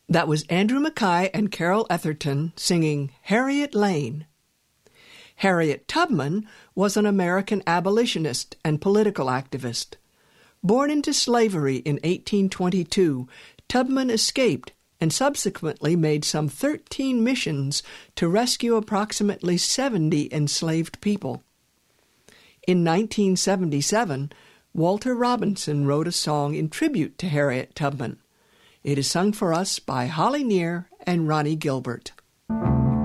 That was Andrew Mackay and Carol Etherton singing Harriet Lane. Harriet Tubman was an American abolitionist and political activist. Born into slavery in 1822, Tubman escaped and subsequently made some 13 missions to rescue approximately 70 enslaved people. In 1977, Walter Robinson wrote a song in tribute to Harriet Tubman. It is sung for us by Holly Near and Ronnie Gilbert.